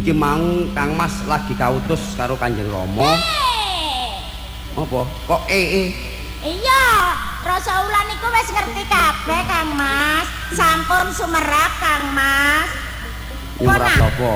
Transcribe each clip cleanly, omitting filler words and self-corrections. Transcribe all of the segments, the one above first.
Iki mau Kang Mas lagi kautus karo Kanjeng Rama. Apa? Kok Iya, Rasa Wulan iku wis ngerti kabeh Kang Mas. Sampun sumerap Kang Mas. Nyumerap apa?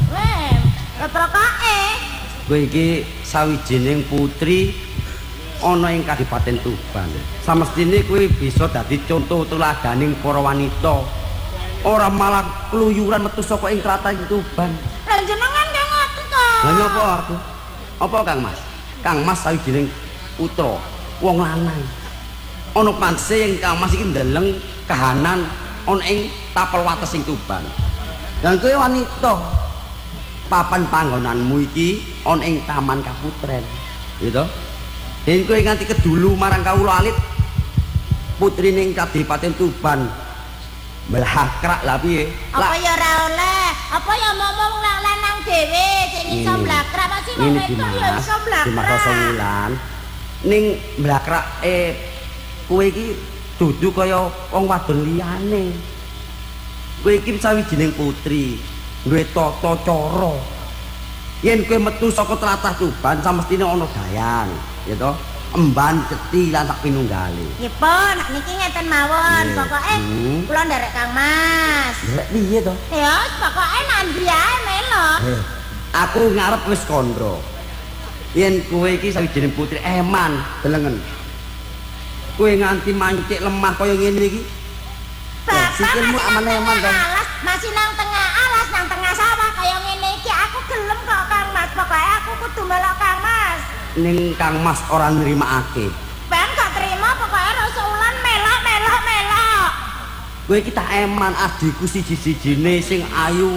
Pokoke Kowe iki sawijining putri ana ing Kadipaten Tuban. Samestine kowe bisa dadi contoh teladaning para wanita. Ora malah keluyuran metu saka ing kraton Tuban. Lah jenengan kok ngoten to? Lah nyapa aku? Apa Kang Mas? Kang Mas sawijining putra, wong lanang. Ana panse ing Kang Mas iki ndeleng kahanan ana ing tapel wates ing Tuban. Dan kowe wanita. Papan panggonanmu iki ana ing Taman Kaputren. Gitu. Den kowe nganti kedulu marang kawula alit putrine ing Kadipaten Tuban. Mlakrak lah piye? Apa ya ora oleh? Apa ya momong lanang dhewe sing iso mlakrak masih wong wedok ya iso mlakrak. Rasa Wulan. Ning mlakrak kowe iki dudu kaya wong wadon liyane. Kowe iki sawijining putri, duwe tata cara. Yen kowe metu saka tlatah Tuban samestine ana dayan, ya to? Emban ceti lan sak pinunggale. Nggih, Pon, niki ngeten mawon. Pokoke kula nderek Kang Mas. Nderek piye to? Ya, pokoke nandi ae melo. Aku ngarep wis kandha. Yen kowe iki sawijining putri eman delengen. Kowe nganti mancik lemah kaya ngene iki. Sikilmu aman-aman to. Masih nang tengah alas, nang tengah sawah kaya ngene iki aku gelem kok Kang Mas. Pokoke aku kudu melok Kang Mas. Ning Kang Mas ora nrimakake. Ben gak terima pokoke Rasa Wulan melok. Kowe iki tak eman adikku siji-sijine sing ayu.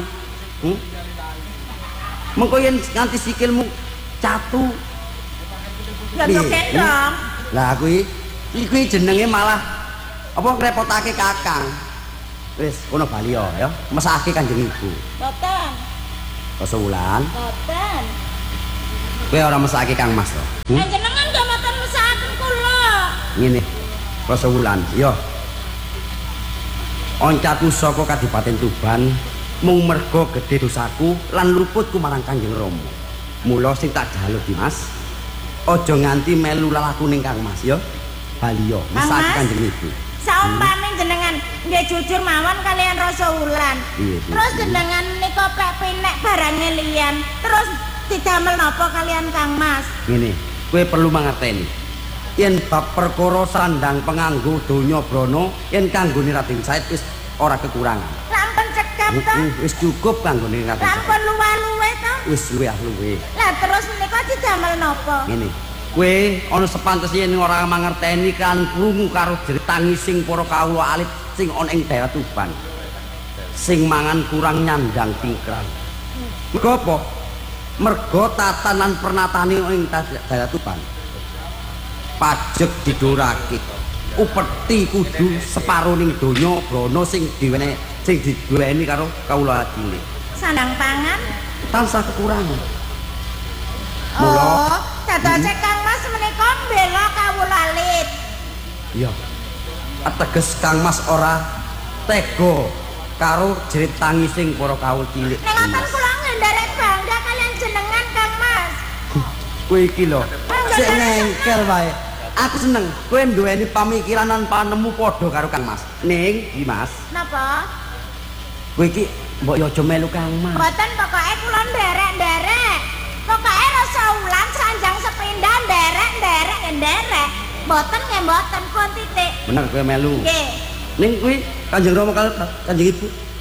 Mengko yen nganti sikilmu catu. Ya gendong. Lah kuwi jenenge malah apa ngrepotake Kakang. Wis kono bali ya, mesake Kanjeng Ibu. Boten. Rasa Wulan. Boten. Kowe ora mesake Kang Mas to? Jenengan gak mboten mesaken kula. Ngene. Rasa Wulan, ya. Oncaku saka Kadipaten Tuban mung merga gedhe dosaku lan luputku marang Kanjeng Rama. Mula sing tak jaluk Dimas, aja nganti melu lalaku ning Kang Mas ya. Bali ya, mesake Kanjeng Ibu. Saumpame jenengan nggih jujur mawon kalian Rasa Wulan. Terus jenengan nika pek pinek barange liyan. Terus didamel napa kalian Kang Mas? Ngene, kowe perlu mangerteni. Yen bab perkara sandang penganggo donya brana, yen kanggone Raden Said wis ora kekurangan. Lampun cekap to? Wis cukup kanggone Raden Said. Lampun luwe-luwe to? Wis luwih-luwih. Lah terus menika didamel napa? Ngene. Kowe ana sepantes yen ora mangerteni kan krungu karo jerit tangising para kawula alit sing ana ing daerah Tuban. Sing mangan kurang nyandang tingkran. Mergo apa? Mergo tatanan pernatane ing daerah Tuban. Pajek didurake. Upeti kudu separo ning donya brana sing diduweni karo kawula cilik. Sandang pangan Tansah kekurangan. Oh, dadose Kang Mas menika mbela kawula alit. Iya. Ateges Kang Mas ora tega karo jerit tangising para kawul cilik. Ning ngoten kula ngenderek bangga kalian jenengan Kang Mas. Kowe iki lho, sik nengker wae. Aku seneng kowe duweni pamikiran lan panemu padha karo Kang Mas. Ning Dimas, Napa? kowe iki mbok yo aja melu Kang Mas. Mboten pokoke kula nderek. Pokoke Rasa Wulan sanjang sepindhah nderek. Mboten nggih mboten pun titik. Bener kowe melu. Nggih. Ning kuwi Kanjeng Rama karo Kanjeng Ibu